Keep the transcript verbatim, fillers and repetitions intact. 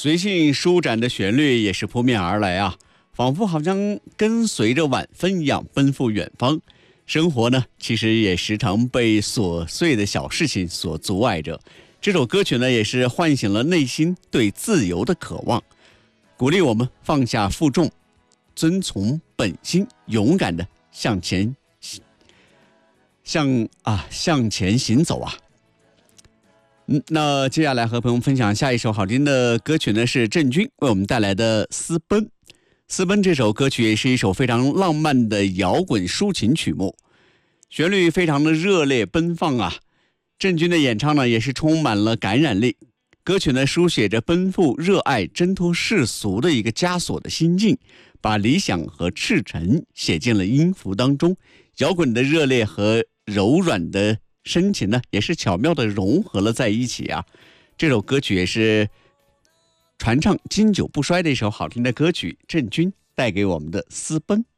随性舒展的旋律也是扑面而来啊，仿佛好像跟随着晚风一样奔赴远方。生活呢，其实也时常被琐碎的小事情所阻碍着。这首歌曲呢，也是唤醒了内心对自由的渴望，鼓励我们放下负重，遵从本心，勇敢的向前向啊向前行走啊。嗯，那接下来和朋友们分享下一首好听的歌曲呢，是郑钧为我们带来的《私奔》。《私奔》这首歌曲也是一首非常浪漫的摇滚抒情曲目，旋律非常的热烈奔放啊。郑钧的演唱呢，也是充满了感染力。歌曲呢，书写着奔赴、热爱、挣脱世俗的一个枷锁的心境，把理想和赤诚写进了音符当中。摇滚的热烈和柔软的深情呢，也是巧妙的融合了在一起啊。这首歌曲也是传唱经久不衰的一首好听的歌曲，郑钧带给我们的《私奔》。